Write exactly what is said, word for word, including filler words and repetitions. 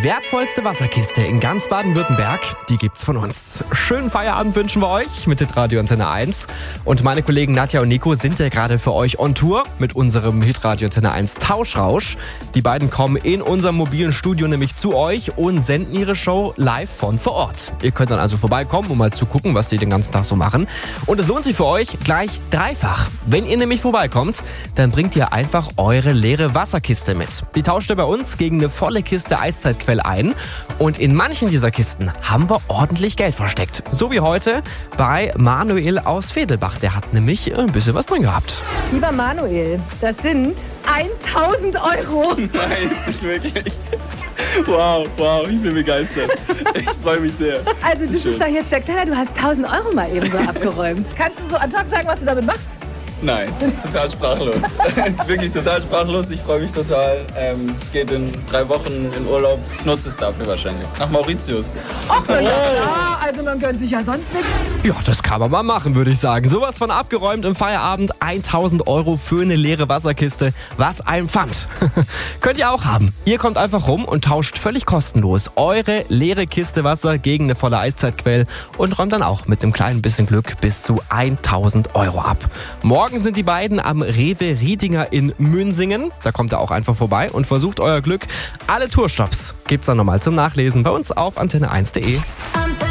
wertvollste Wasserkiste in ganz Baden-Württemberg, die gibt's von uns. Schönen Feierabend wünschen wir euch mit Hitradio Antenne eins. Und meine Kollegen Nadja und Nico sind ja gerade für euch on Tour mit unserem Hitradio Antenne eins Tauschrausch. Die beiden kommen in unserem mobilen Studio nämlich zu euch und senden ihre Show live von vor Ort. Ihr könnt dann also vorbeikommen, um mal zu gucken, was die den ganzen Tag so machen. Und es lohnt sich für euch gleich dreifach. Wenn ihr nämlich vorbeikommt, dann bringt ihr einfach eure leere Wasserkiste mit. Die tauscht ihr bei uns gegen eine volle Kiste Eiszeitquell ein. Und in manchen dieser Kisten haben wir ordentlich Geld versteckt. So wie heute bei Manuel aus Vedelbach. Der hat nämlich ein bisschen was drin gehabt. Lieber Manuel, das sind tausend Euro. Nein, jetzt nicht wirklich. Wow, wow, ich bin begeistert. Ich freue mich sehr. Also du bist doch jetzt der Kleiner, du hast tausend Euro mal eben so abgeräumt. Kannst du so ad hoc sagen, was du damit machst? Nein, total sprachlos. Wirklich total sprachlos. Ich freue mich total. Ähm, es geht in drei Wochen in Urlaub. Nutze es dafür wahrscheinlich. Nach Mauritius. Ach na ja, klar. Also man gönnt sich ja sonst nichts. Ja, das kann man mal machen, würde ich sagen. Sowas von abgeräumt im Feierabend. tausend Euro für eine leere Wasserkiste. Was ein Pfand. Könnt ihr auch haben. Ihr kommt einfach rum und tauscht völlig kostenlos eure leere Kiste Wasser gegen eine volle Eiszeitquell und räumt dann auch mit einem kleinen bisschen Glück bis zu tausend Euro ab. Morgen Morgen sind die beiden am Rewe Riedinger in Münsingen. Da kommt ihr auch einfach vorbei und versucht euer Glück. Alle Tourstops gibt's dann nochmal zum Nachlesen bei uns auf antenne eins punkt de.